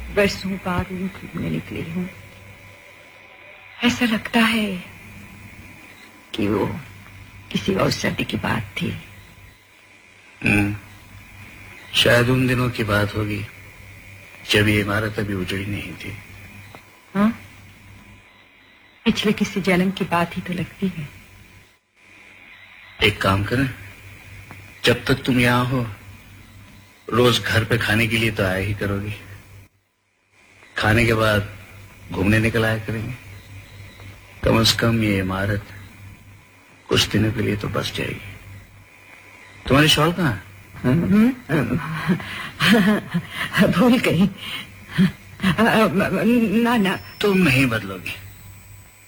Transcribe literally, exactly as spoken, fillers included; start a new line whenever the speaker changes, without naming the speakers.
बरसों बाद घूमने निकली हूँ। ऐसा लगता है कि वो किसी और सर्दी की बात थी।
हम्म, शायद उन दिनों की बात होगी जब ये इमारत अभी उजड़ी नहीं थी।
हाँ, पिछले किसी जन्म की बात ही तो लगती है।
एक काम करें, जब तक तुम यहाँ हो रोज घर पे खाने के लिए तो आया ही करोगी। खाने के बाद घूमने निकल आया करेंगे। कम से कम ये इमारत कुछ दिनों के लिए तो बस जाएगी। तुम्हारी शॉल कहाँ है?
भूल गई। ना ना,
तुम नहीं बदलोगी।